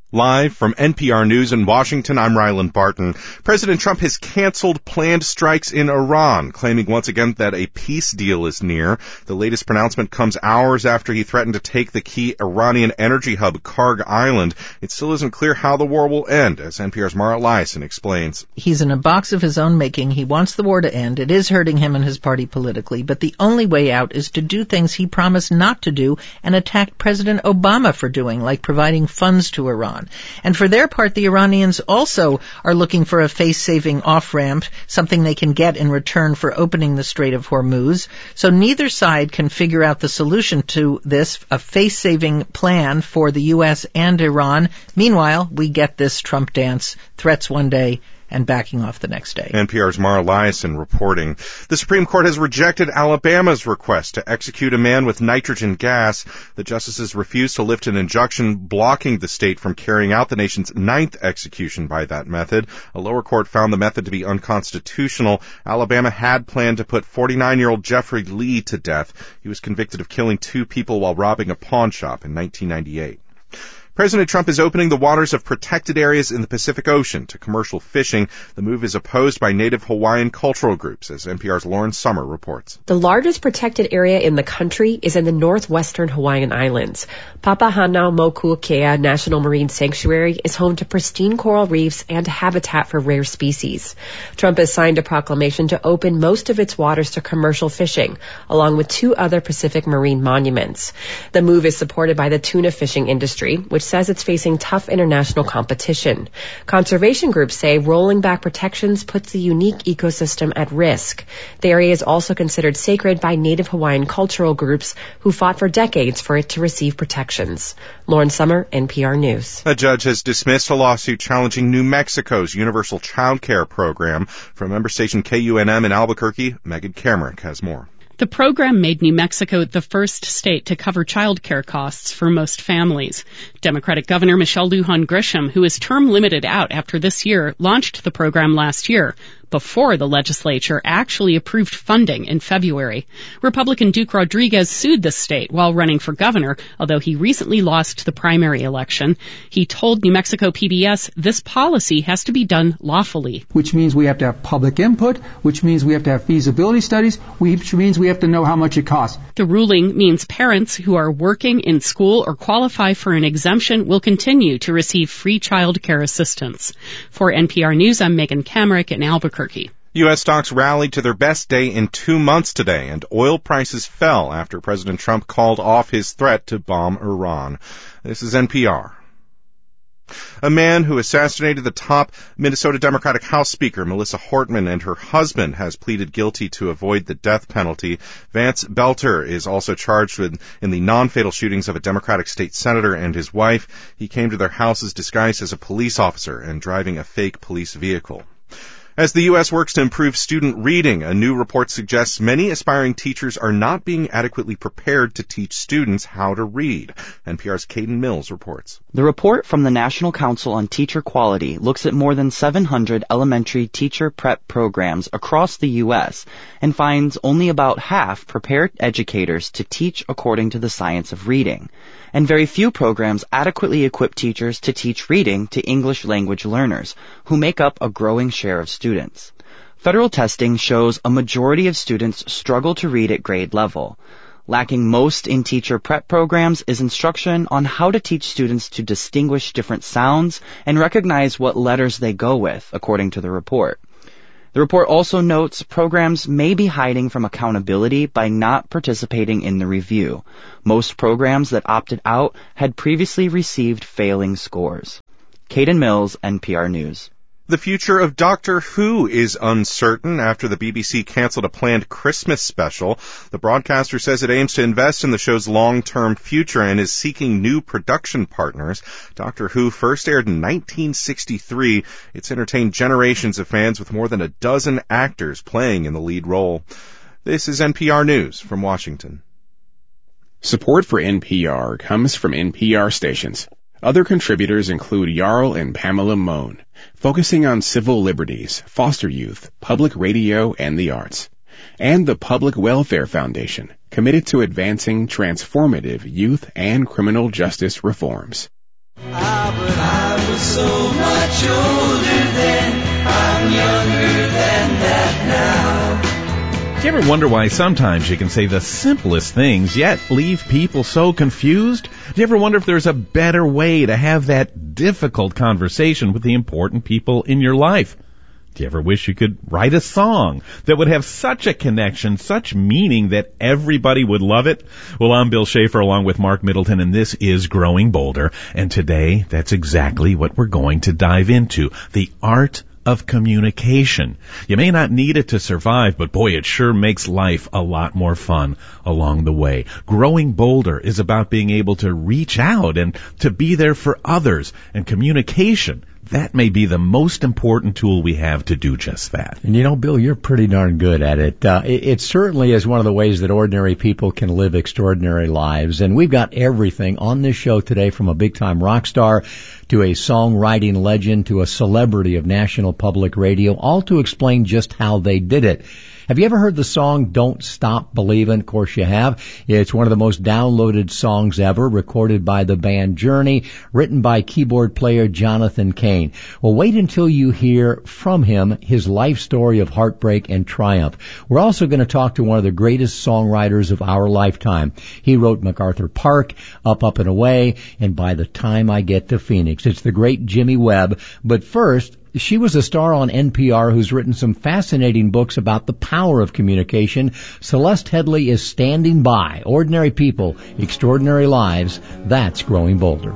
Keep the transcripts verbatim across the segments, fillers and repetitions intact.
Live from N P R News in Washington, I'm Ryland Barton. President Trump has canceled planned strikes in Iran, claiming once again that a peace deal is near. The latest pronouncement comes hours after he threatened to take the key Iranian energy hub, Karg Island. It still isn't clear how the war will end, as N P R's Mara Liasson explains. He's in a box of his own making. He wants the war to end. It is hurting him and his party politically, but the only way out is to do things he promised not to do and attacked President Obama for doing, like providing funds to Iran. And for their part, the Iranians also are looking for a face-saving off-ramp, something they can get in return for opening the Strait of Hormuz. So neither side can figure out the solution to this, a face-saving plan for the U S and Iran. Meanwhile, we get this Trump dance, threats one day and backing off the next day. N P R's Mara Liasson reporting. The Supreme Court has rejected Alabama's request to execute a man with nitrogen gas. The justices refused to lift an injunction blocking the state from carrying out the nation's ninth execution by that method. A lower court found the method to be unconstitutional. Alabama had planned to put forty-nine-year-old Jeffrey Lee to death. He was convicted of killing two people while robbing a pawn shop in nineteen ninety-eight. President Trump is opening the waters of protected areas in the Pacific Ocean to commercial fishing. The move is opposed by native Hawaiian cultural groups, as N P R's Lauren Sommer reports. The largest protected area in the country is in the northwestern Hawaiian Islands. Papahanaumokuakea National Marine Sanctuary is home to pristine coral reefs and habitat for rare species. Trump has signed a proclamation to open most of its waters to commercial fishing, along with two other Pacific marine monuments. The move is supported by the tuna fishing industry, which says it's facing tough international competition. Conservation groups say rolling back protections puts the unique ecosystem at risk. The area is also considered sacred by native Hawaiian cultural groups who fought for decades for it to receive protections. Lauren Sommer, N P R News. A judge has dismissed a lawsuit challenging New Mexico's universal child care program. From member station K U N M in Albuquerque, Megan Kamerick has more. The program made New Mexico the first state to cover child care costs for most families. Democratic Governor Michelle Lujan Grisham, who is term limited out after this year, launched the program last year, before the legislature actually approved funding in February. Republican Duke Rodriguez sued the state while running for governor, although he recently lost the primary election. He told New Mexico P B S this policy has to be done lawfully. Which means we have to have public input, which means we have to have feasibility studies, which means we have to know how much it costs. The ruling means parents who are working in school or qualify for an exemption will continue to receive free child care assistance. For N P R News, I'm Megan Kamerick in Albuquerque. U S stocks rallied to their best day in two months today, and oil prices fell after President Trump called off his threat to bomb Iran. This is N P R. A man who assassinated the top Minnesota Democratic House Speaker, Melissa Hortman, and her husband has pleaded guilty to avoid the death penalty. Vance Belter is also charged with in the non-fatal shootings of a Democratic state senator and his wife. He came to their houses disguised as a police officer and driving a fake police vehicle. As the U S works to improve student reading, a new report suggests many aspiring teachers are not being adequately prepared to teach students how to read. N P R's Caden Mills reports. The report from the National Council on Teacher Quality looks at more than seven hundred elementary teacher prep programs across the U S and finds only about half prepare educators to teach according to the science of reading. And very few programs adequately equip teachers to teach reading to English language learners, who make up a growing share of students. Federal testing shows a majority of students struggle to read at grade level. Lacking most in teacher prep programs is instruction on how to teach students to distinguish different sounds and recognize what letters they go with, according to the report. The report also notes programs may be hiding from accountability by not participating in the review. Most programs that opted out had previously received failing scores. Caden Mills, N P R News. The future of Doctor Who is uncertain after the B B C canceled a planned Christmas special. The broadcaster says it aims to invest in the show's long-term future and is seeking new production partners. Doctor Who first aired in nineteen sixty-three. It's entertained generations of fans with more than a dozen actors playing in the lead role. This is N P R News from Washington. Support for N P R comes from N P R stations. Other contributors include Jarl and Pamela Mohn, focusing on civil liberties, foster youth, public radio, and the arts. And the Public Welfare Foundation, committed to advancing transformative youth and criminal justice reforms. Ah, but I was so much older then, I'm younger than that now. Do you ever wonder why sometimes you can say the simplest things, yet leave people so confused? Do you ever wonder if there's a better way to have that difficult conversation with the important people in your life? Do you ever wish you could write a song that would have such a connection, such meaning that everybody would love it? Well, I'm Bill Schaefer along with Mark Middleton, and this is Growing Bolder. And today, that's exactly what we're going to dive into, the art of communication. You may not need it to survive, but boy, it sure makes life a lot more fun along the way. Growing Bolder is about being able to reach out and to be there for others, and communication, that may be the most important tool we have to do just that. And you know, Bill, you're pretty darn good at it. Uh, it, it certainly is one of the ways that ordinary people can live extraordinary lives. And we've got everything on this show today, from a big-time rock star to a songwriting legend to a celebrity of national public radio, all to explain just how they did it. Have you ever heard the song Don't Stop Believin'? Of course you have. It's one of the most downloaded songs ever, recorded by the band Journey, written by keyboard player Jonathan Cain. Well, wait until you hear from him his life story of heartbreak and triumph. We're also going to talk to one of the greatest songwriters of our lifetime. He wrote MacArthur Park, Up, Up, and Away, and By the Time I Get to Phoenix. It's the great Jimmy Webb. But first, she was a star on N P R who's written some fascinating books about the power of communication. Celeste Headlee is standing by. Ordinary people, extraordinary lives. That's Growing Bolder.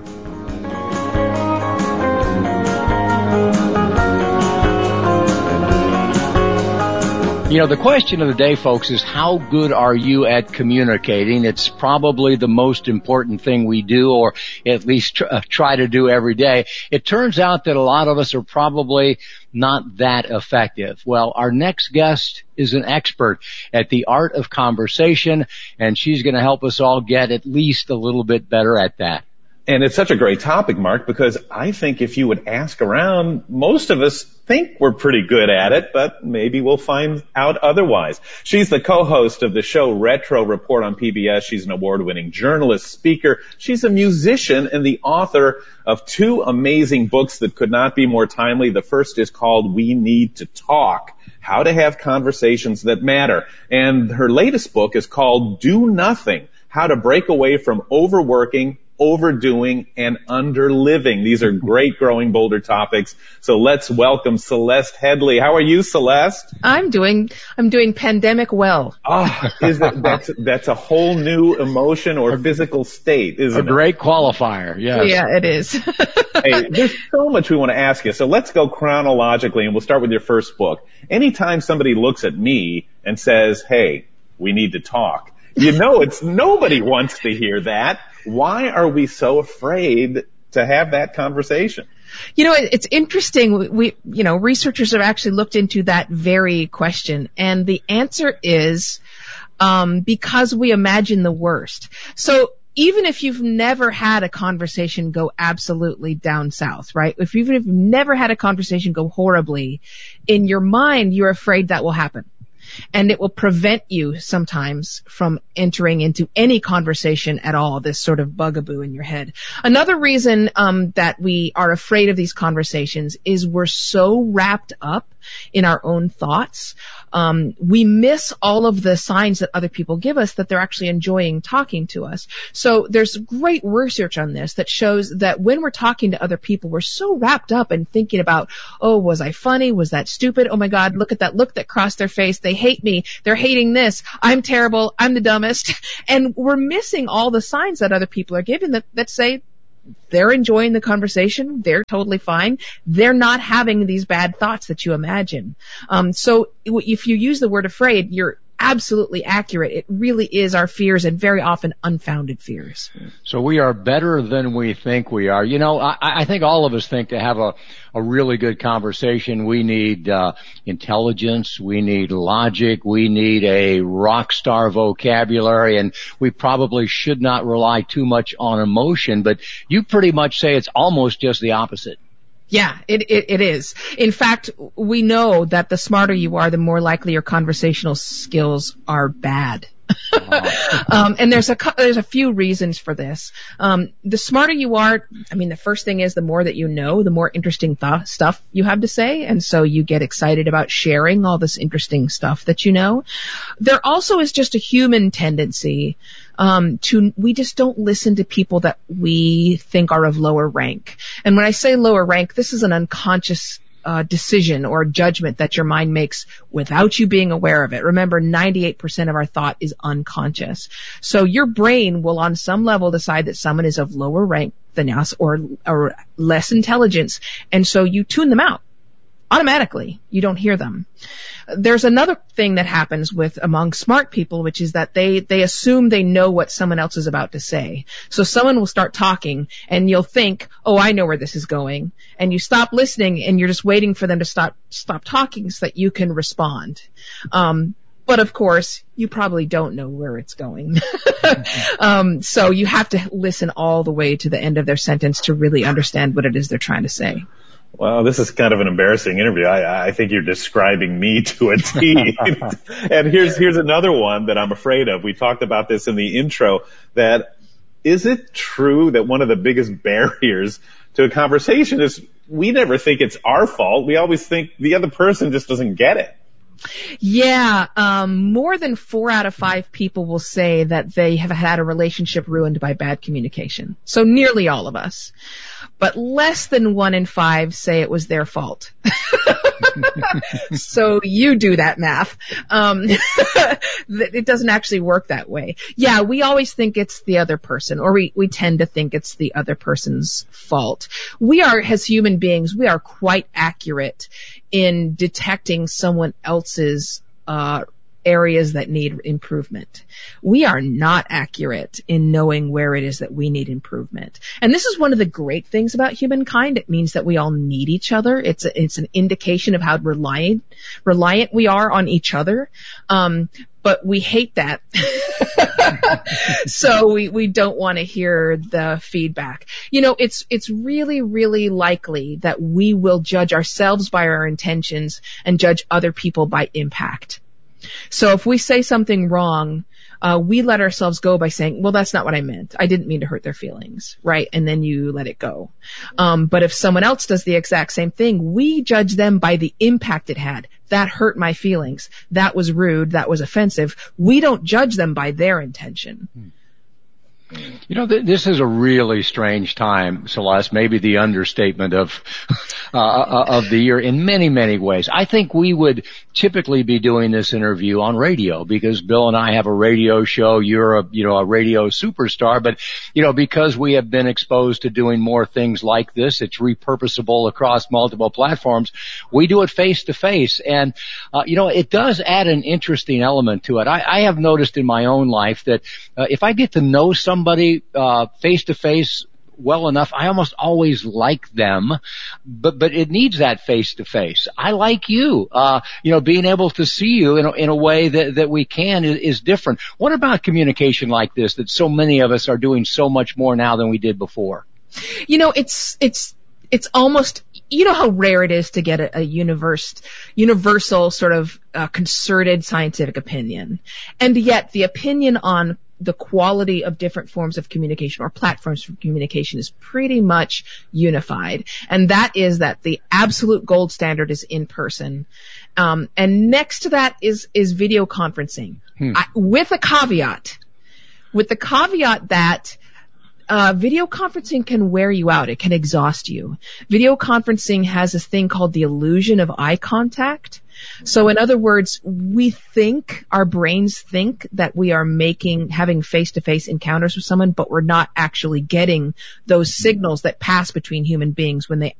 You know, the question of the day, folks, is how good are you at communicating? It's probably the most important thing we do, or at least tr- uh, try to do every day. It turns out that a lot of us are probably not that effective. Well, our next guest is an expert at the art of conversation, and she's going to help us all get at least a little bit better at that. And it's such a great topic, Mark, because I think if you would ask around, most of us think we're pretty good at it, but maybe we'll find out otherwise. She's the co-host of the show Retro Report on P B S. She's an award-winning journalist, speaker. She's a musician and the author of two amazing books that could not be more timely. The first is called We Need to Talk: How to Have Conversations That Matter. And her latest book is called Do Nothing: How to Break Away from Overworking, Overdoing, and Underliving. These are great Growing Bolder topics. So let's welcome Celeste Headlee. How are you, Celeste? I'm doing, I'm doing pandemic well. Ah, oh, is it, that's, that's a whole new emotion or physical state, isn't it? A great qualifier, yes. Yeah, it is. Hey, there's so much we want to ask you. So let's go chronologically, and we'll start with your first book. Anytime somebody looks at me and says, hey, we need to talk, you know, it's nobody wants to hear that. Why are we so afraid to have that conversation? You know, it's interesting. We, you know, researchers have actually looked into that very question, and the answer is, um, because we imagine the worst. So even if you've never had a conversation go absolutely down south, right? If you've, if you've never had a conversation go horribly, in your mind, you're afraid that will happen. And it will prevent you sometimes from entering into any conversation at all, this sort of bugaboo in your head. Another reason um, that we are afraid of these conversations is we're so wrapped up in our own thoughts. Um, we miss all of the signs that other people give us that they're actually enjoying talking to us. So there's great research on this that shows that when we're talking to other people, we're so wrapped up in thinking about, oh, was I funny? Was that stupid? Oh my God, look at that look that crossed their face. They hate me. They're hating this. I'm terrible. I'm the dumbest. And we're missing all the signs that other people are giving that, that say, they're enjoying the conversation. They're totally fine. They're not having these bad thoughts that you imagine. Um, so if you use the word afraid, you're absolutely accurate. It really is our fears, and very often unfounded fears. So we are better than we think we are. You know, I, I think all of us think to have a, a really good conversation, we need uh, intelligence, we need logic, we need a rock star vocabulary, and we probably should not rely too much on emotion. But you pretty much say it's almost just the opposite. Yeah, it, it, it is. In fact, we know that the smarter you are, the more likely your conversational skills are bad. um, and there's a there's a few reasons for this. Um, the smarter you are, I mean, the first thing is the more that you know, the more interesting th- stuff you have to say, and so you get excited about sharing all this interesting stuff that you know. There also is just a human tendency um, to we just don't listen to people that we think are of lower rank. And when I say lower rank, this is an unconscious Uh, decision or judgment that your mind makes without you being aware of it. Remember, ninety-eight percent of our thought is unconscious. So your brain will on some level decide that someone is of lower rank than us or, or less intelligence. And so you tune them out automatically. You don't hear them. There's another thing that happens with among smart people, which is that they, they assume they know what someone else is about to say. So someone will start talking and you'll think, oh, I know where this is going. And you stop listening and you're just waiting for them to stop, stop talking so that you can respond. Um, but of course, you probably don't know where it's going. um, so you have to listen all the way to the end of their sentence to really understand what it is they're trying to say. Well, this is kind of an embarrassing interview. I, I think you're describing me to a T. And here's here's another one that I'm afraid of. We talked about this in the intro, that is it true that one of the biggest barriers to a conversation is we never think it's our fault. We always think the other person just doesn't get it. Yeah, um, more than four out of five people will say that they have had a relationship ruined by bad communication. So nearly all of us. But less than one in five say it was their fault. So you do that math. Um, it doesn't actually work that way. Yeah, we always think it's the other person, or we, we tend to think it's the other person's fault. We are, as human beings, we are quite accurate in detecting someone else's uh areas that need improvement. We are not accurate in knowing where it is that we need improvement. And this is one of the great things about humankind. It means that we all need each other. It's a, it's an indication of how reliant, reliant we are on each other. Um, but we hate that. So we, we don't want to hear the feedback. You know, it's, it's really, really likely that we will judge ourselves by our intentions and judge other people by impact. So if we say something wrong, uh, we let ourselves go by saying, well, that's not what I meant. I didn't mean to hurt their feelings, right? And then you let it go. Um, but if someone else does the exact same thing, we judge them by the impact it had. That hurt my feelings. That was rude. That was offensive. We don't judge them by their intention. Hmm. You know, th- this is a really strange time, Celeste, maybe the understatement of uh, of the year in many, many ways. I think we would typically be doing this interview on radio because Bill and I have a radio show. You're a, you know, a radio superstar, but, you know, because we have been exposed to doing more things like this, it's repurposable across multiple platforms. We do it face to face. And, uh, you know, it does add an interesting element to it. I, I have noticed in my own life that uh, if I get to know somebody Somebody uh face to face well enough, I almost always like them, but but it needs that face to face. I like you. Uh you know, being able to see you in a, in a way that that we can is, is different. What about communication like this that so many of us are doing so much more now than we did before? You know, it's it's it's almost, you know how rare it is to get a, a universe, universal sort of uh, concerted scientific opinion. And yet the opinion on the quality of different forms of communication or platforms for communication is pretty much unified. And that is that the absolute gold standard is in person. Um, and next to that is, is video conferencing. Hmm. I, with a caveat, with the caveat that Uh, video conferencing can wear you out. It can exhaust you. Video conferencing has this thing called the illusion of eye contact. So in other words, we think, our brains think that we are making, having face-to-face encounters with someone, but we're not actually getting those signals that pass between human beings when they